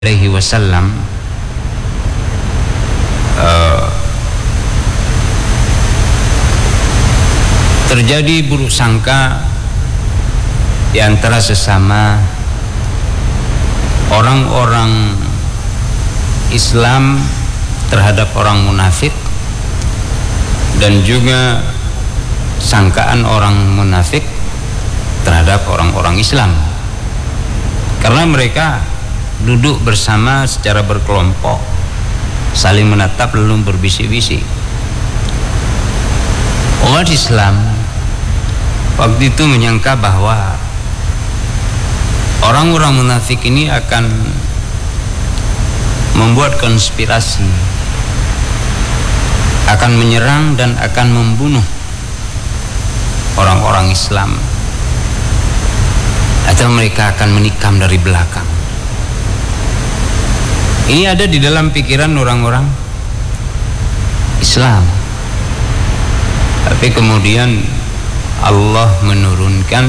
alaihi wasallam terjadi buruk sangka di antara sesama orang-orang Islam terhadap orang munafik, dan juga sangkaan orang munafik terhadap orang-orang Islam, karena mereka duduk bersama secara berkelompok, saling menatap lalu berbisik-bisik. Umat Islam waktu itu menyangka bahwa orang-orang munafik ini akan membuat konspirasi, akan menyerang dan akan membunuh orang-orang Islam, atau mereka akan menikam dari belakang. Ini ada di dalam pikiran orang-orang Islam. Tapi kemudian Allah menurunkan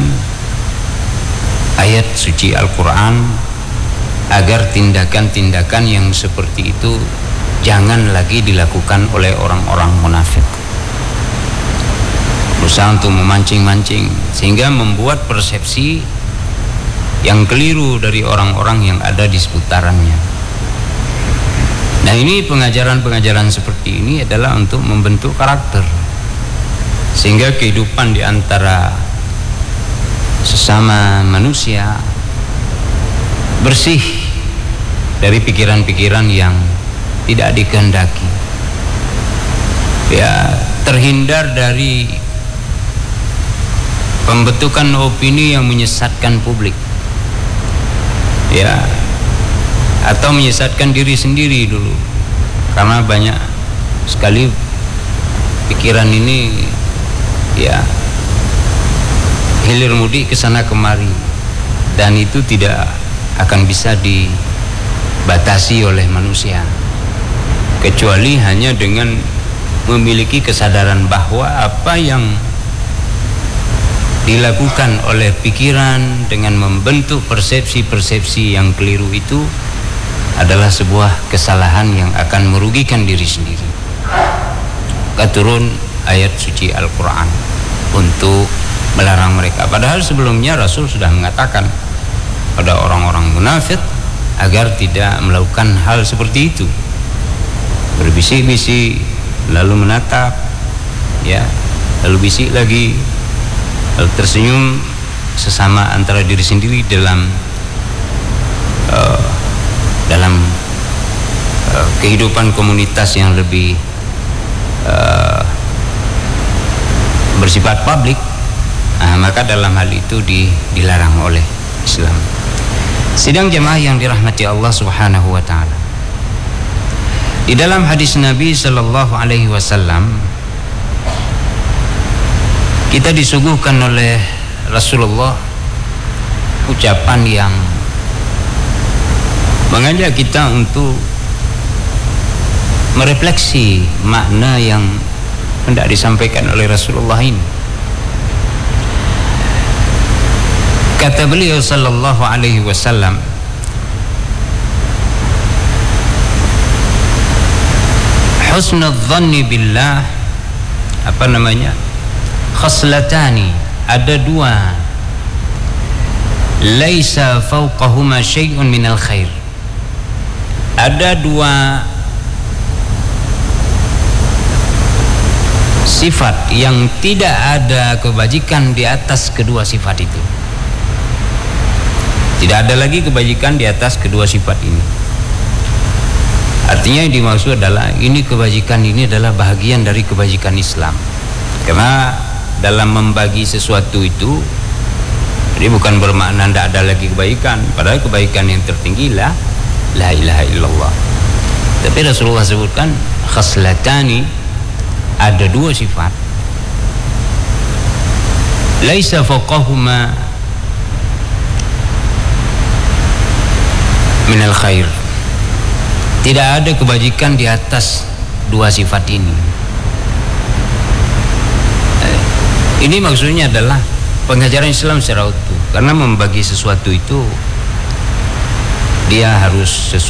ayat suci Al-Quran agar tindakan-tindakan yang seperti itu jangan lagi dilakukan oleh orang-orang munafik, berusaha untuk memancing-mancing sehingga membuat persepsi yang keliru dari orang-orang yang ada di seputarannya. Nah, ini pengajaran-pengajaran seperti ini adalah untuk membentuk karakter, sehingga kehidupan di antara sesama manusia bersih dari pikiran-pikiran yang tidak dikehendaki, ya, terhindar dari pembentukan opini yang menyesatkan publik, ya, atau menyesatkan diri sendiri dulu, karena banyak sekali pikiran ini, ya, hilir mudik ke sana kemari, dan itu tidak akan bisa dibatasi oleh manusia kecuali hanya dengan memiliki kesadaran bahwa apa yang dilakukan oleh pikiran dengan membentuk persepsi-persepsi yang keliru itu adalah sebuah kesalahan yang akan merugikan diri sendiri. Turun ayat suci Al-Quran untuk melarang mereka, padahal sebelumnya Rasul sudah mengatakan pada orang-orang munafik agar tidak melakukan hal seperti itu, berbisik-bisik lalu menatap, ya, lalu bisik lagi, lalu tersenyum sesama antara diri sendiri dalam kehidupan komunitas yang lebih bersifat publik. Nah, maka dalam hal itu dilarang oleh Islam. Sidang jemaah yang dirahmati Allah Subhanahu wa taala, di dalam hadis Nabi sallallahu alaihi wasallam kita disuguhkan oleh Rasulullah ucapan yang mengajak kita untuk merefleksi makna yang hendak disampaikan oleh Rasulullah ini. Kata beliau sallallahu alaihi wasallam, husnul dhanni billah, khaslatani, ada dua, laisa fawqahuma syai'un minal khair, ada dua sifat yang tidak ada kebajikan di atas kedua sifat itu. Tidak ada lagi kebajikan di atas kedua sifat ini. Artinya yang dimaksud adalah kebajikan ini adalah bahagian dari kebajikan Islam. Karena dalam membagi sesuatu itu, jadi bukan bermakna tidak ada lagi kebaikan, padahal kebaikan yang tertinggi lah la ilaha illallah. Tapi Rasulullah sebutkan khaslatani, ada dua sifat, laisa fawqahuma minal khair, tidak ada kebajikan di atas dua sifat ini. Ini maksudnya adalah pengajaran Islam secara utuh, karena membagi sesuatu itu dia harus